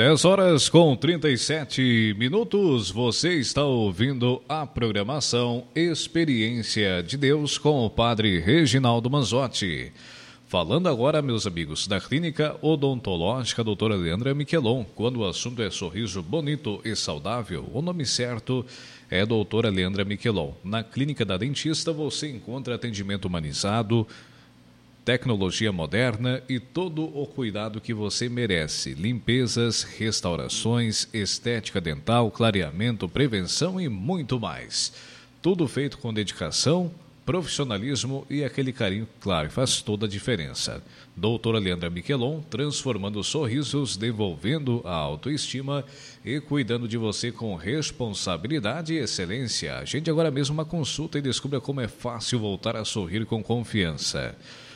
10 horas com 37 minutos, você está ouvindo a programação Experiência de Deus com o Padre Reginaldo Manzotti. Falando agora, meus amigos, da Clínica Odontológica Doutora Leandra Miquelon. Quando o assunto é sorriso bonito e saudável, o nome certo é Doutora Leandra Miquelon. Na Clínica da Dentista você encontra atendimento humanizado, tecnologia moderna e todo o cuidado que você merece. Limpezas, restaurações, estética dental, clareamento, prevenção e muito mais. Tudo feito com dedicação, profissionalismo e aquele carinho, claro, faz toda a diferença. Doutora Leandra Miquelon, transformando sorrisos, devolvendo a autoestima e cuidando de você com responsabilidade e excelência. Agende agora mesmo uma consulta e descubra como é fácil voltar a sorrir com confiança.